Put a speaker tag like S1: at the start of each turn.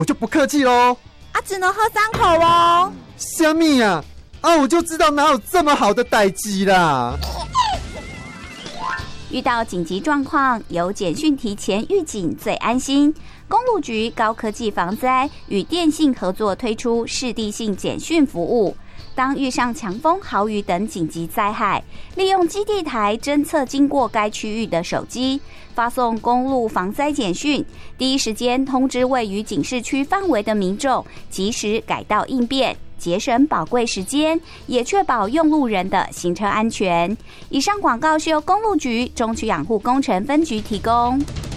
S1: 我就不客气咯。
S2: 只能喝3口哦。
S1: 虾米啊？我就知道哪有这么好的代志啦。
S3: 遇到紧急状况，有简讯提前预警最安心。公路局高科技防灾与电信合作推出市地性简讯服务。当遇上强风、豪雨等紧急灾害，利用基地台侦测经过该区域的手机，发送公路防灾简讯，第一时间通知位于警示区范围的民众，及时改道应变，节省宝贵时间，也确保用路人的行车安全。以上广告是由公路局中区养护工程分局提供。